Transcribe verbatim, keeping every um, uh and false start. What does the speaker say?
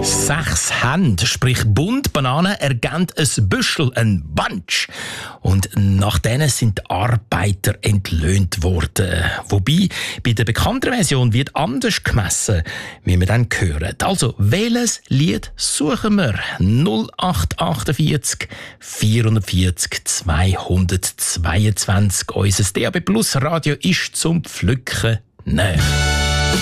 Sechs Hände, sprich Bund Bananen, ergeben ein Büschel, ein Bunch. Und nach denen sind die Arbeiter entlöhnt worden. Wobei, bei der bekannten Version wird anders gemessen, wie wir dann hören. Also, welches Lied suchen wir? null acht achtundvierzig vierundvierzig zweihundertzweiundzwanzig. Unser D A B Plus Radio ist zum Pflücken näher.